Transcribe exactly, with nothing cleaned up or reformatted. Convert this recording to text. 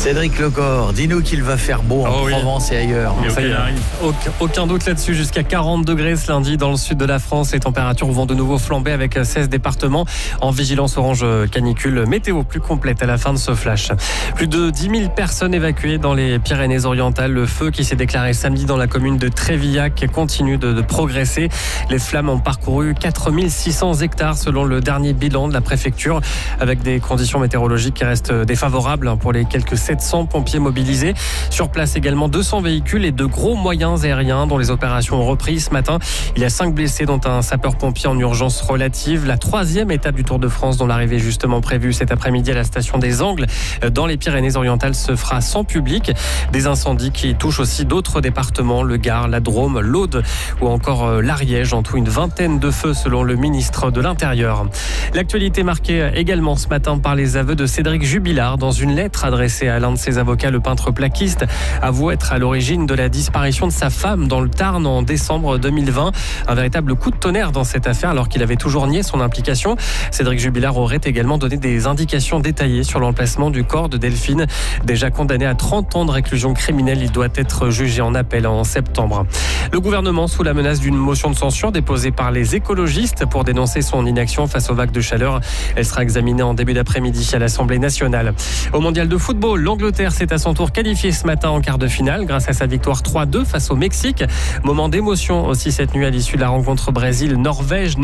Cédric Lecor, dis-nous qu'il va faire beau en Oh oui. Provence et ailleurs. Ça y est, aucun, aucun doute là-dessus, jusqu'à quarante degrés ce lundi dans le sud de la France. Les températures vont de nouveau flamber avec seize départements en vigilance orange canicule. Météo plus complète à la fin de ce flash. Plus de dix mille personnes évacuées dans les Pyrénées-Orientales. Le feu qui s'est déclaré samedi dans la commune de Trévillac continue de, de progresser. Les flammes ont parcouru quatre mille six cents hectares selon le dernier bilan de la préfecture, avec des conditions météorologiques qui restent défavorables pour les quelques sept cents pompiers mobilisés. Sur place également deux cents véhicules et de gros moyens aériens dont les opérations ont repris ce matin. Il y a cinq blessés dont un sapeur-pompier en urgence relative. La troisième étape du Tour de France dont l'arrivée justement prévue cet après-midi à la station des Angles dans les Pyrénées-Orientales se fera sans public. Des incendies qui touchent aussi d'autres départements, le Gard, la Drôme, l'Aude ou encore l'Ariège. En tout une vingtaine de feux selon le ministre de l'Intérieur. L'actualité marquée également ce matin par les aveux de Cédric Jubilard dans une lettre adressée à l'un de ses avocats, le peintre plaquiste, avoue être à l'origine de la disparition de sa femme dans le Tarn en décembre deux mille vingt. Un véritable coup de tonnerre dans cette affaire alors qu'il avait toujours nié son implication. Cédric Jubilard aurait également donné des indications détaillées sur l'emplacement du corps de Delphine. Déjà condamné à trente ans de réclusion criminelle, il doit être jugé en appel en septembre. Le gouvernement sous la menace d'une motion de censure déposée par les écologistes pour dénoncer son inaction face aux vagues de chaleur. Elle sera examinée en début d'après-midi à l'Assemblée nationale. Au mondial de football, l'Angleterre s'est à son tour qualifiée ce matin en quart de finale grâce à sa victoire trois deux face au Mexique. Moment d'émotion aussi cette nuit à l'issue de la rencontre Brésil-Norvège.